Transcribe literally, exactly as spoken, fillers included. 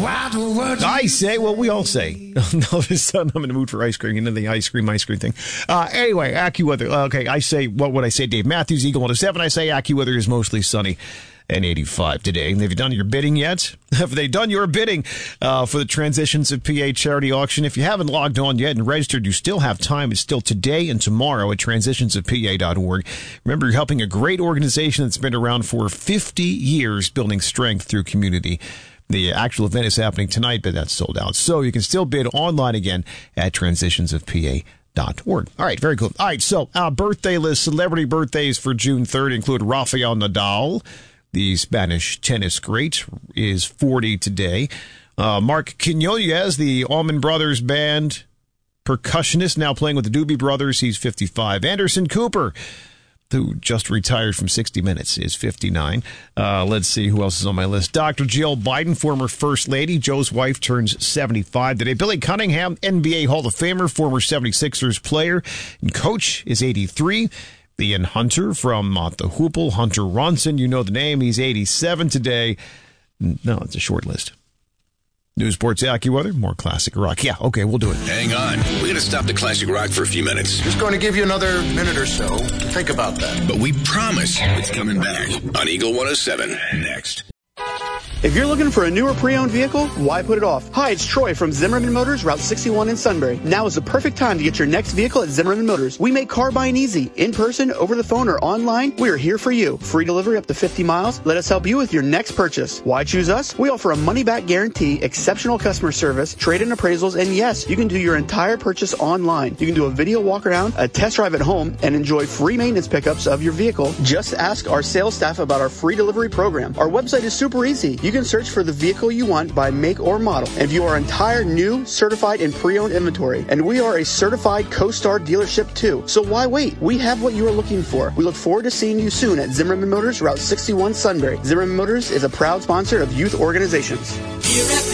I say, well, we all say. All of a sudden, I'm in the mood for ice cream. You know, the ice cream, ice cream thing. Uh, anyway, AccuWeather. Okay, I say, what would I say? Dave Matthews, Eagle one oh seven. I say AccuWeather is mostly sunny and eighty-five today. Have you done your bidding yet? Have they done your bidding uh, for the Transitions of P A charity auction? If you haven't logged on yet and registered, you still have time. It's still today and tomorrow at transitions of P A dot org. Remember, you're helping a great organization that's been around for fifty years, building strength through community. The actual event is happening tonight, but that's sold out. So you can still bid online again at transitions of P A dot org. All right, very cool. All right, so our birthday list, celebrity birthdays for June third include Rafael Nadal. The Spanish tennis great is forty today. Uh, Mark Quinones, the Allman Brothers Band percussionist, now playing with the Doobie Brothers. He's fifty-five. Anderson Cooper, who just retired from sixty minutes, is fifty-nine. Uh, let's see who else is on my list. Doctor Jill Biden, former First Lady. Joe's wife turns seventy-five today. Billy Cunningham, N B A Hall of Famer, former seventy-sixers player and coach, is eighty-three. Ian Hunter from Mott the Hoople. Hunter Ronson, you know the name. He's eighty-seven today. No, it's a short list. News, sports, AccuWeather, more classic rock. Yeah, okay, we'll do it. Hang on. We're going to stop the classic rock for a few minutes. Just going to give you another minute or so to think about that. But we promise it's coming back on Eagle one oh seven next. If you're looking for a newer pre-owned vehicle, why put it off? Hi, it's Troy from Zimmerman Motors, Route sixty-one in Sunbury. Now is the perfect time to get your next vehicle at Zimmerman Motors. We make car buying easy. In person, over the phone, or online, we are here for you. Free delivery up to fifty miles. Let us help you with your next purchase. Why choose us? We offer a money-back guarantee, exceptional customer service, trade-in appraisals, and yes, you can do your entire purchase online. You can do a video walk-around, a test drive at home, and enjoy free maintenance pickups of your vehicle. Just ask our sales staff about our free delivery program. Our website is super easy. You can search for the vehicle you want by make or model and view our entire new, certified, and pre-owned inventory. And we are a certified CoStar dealership too. So why wait? We have what you are looking for. We look forward to seeing you soon at Zimmerman Motors, Route sixty-one, Sunbury. Zimmerman Motors is a proud sponsor of youth organizations.